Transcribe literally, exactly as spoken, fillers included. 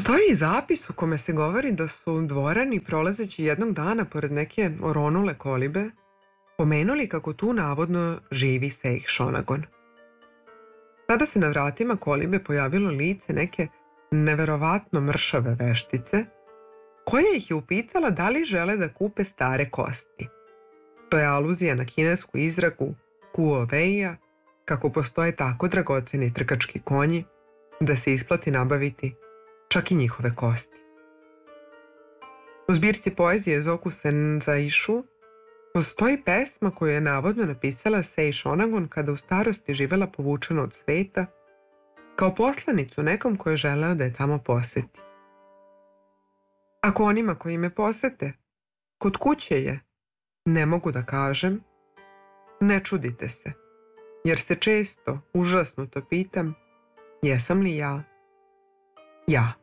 Postoji zapis u kome se govori da su dvorani prolazeći jednog dana pored neke oronule kolibe pomenuli kako tu navodno živi šejh Šonagon. Tada se na vratima kolibe pojavilo lice neke neverovatno mršave veštice koja ih je upitala da li žele da kupe stare kosti. To je aluzija na kinesku izraku Kuo Veija, kako postoje tako dragoceni trkački konji da se isplati nabaviti čak i njihove kosti. U zbirci poezije Zoku Senzaišu postoji pesma koju je navodno napisala Sei Shonagon kada u starosti živela povučena od sveta, kao poslanicu nekom ko je želeo da je tamo poseti. Ako onima koji me posete, kod kuće je, ne mogu da kažem, ne čudite se, jer se često, užasnuto pitam, jesam li ja, ja.